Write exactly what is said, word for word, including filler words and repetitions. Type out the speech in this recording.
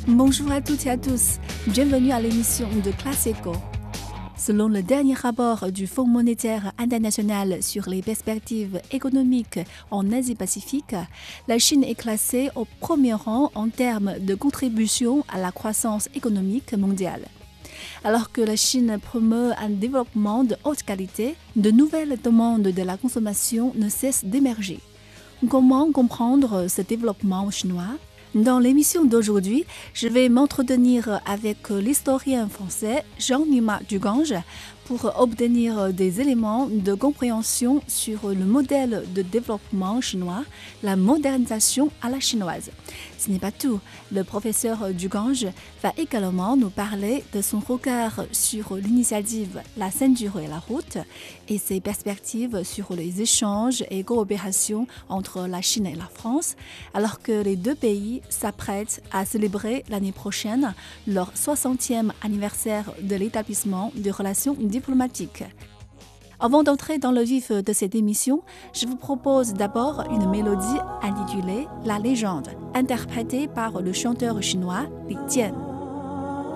Bonjour à toutes et à tous, bienvenue à l'émission de Classe Éco. Selon le dernier rapport du Fonds monétaire international sur les perspectives économiques en Asie-Pacifique, la Chine est classée au premier rang en termes de contribution à la croissance économique mondiale. Alors que la Chine promeut un développement de haute qualité, de nouvelles demandes de la consommation ne cessent d'émerger. Comment comprendre ce développement chinois ? Dans l'émission d'aujourd'hui, je vais m'entretenir avec l'historien français Jean-Nima Dugange pour obtenir des éléments de compréhension sur le modèle de développement chinois, la modernisation à la chinoise. Ce n'est pas tout. Le professeur Dugange va également nous parler de son regard sur l'initiative La ceinture et la route et ses perspectives sur les échanges et coopérations entre la Chine et la France, alors que les deux pays s'apprêtent à célébrer l'année prochaine leur soixantième anniversaire de l'établissement des relations diplomatiques. Avant d'entrer dans le vif de cette émission, je vous propose d'abord une mélodie intitulée La légende, interprétée par le chanteur chinois Li Jian.